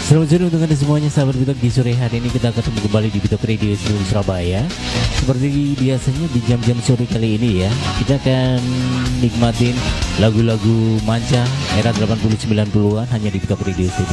Selamat sore untuk anda semuanya sahabat Bitok. Di sore hari ini kita ketemu kembali di Bitok Radio seluruh Surabaya. Seperti biasanya di jam-jam sore kali ini ya, kita akan nikmatin lagu-lagu manca era 80-90an hanya di Bitok Radio.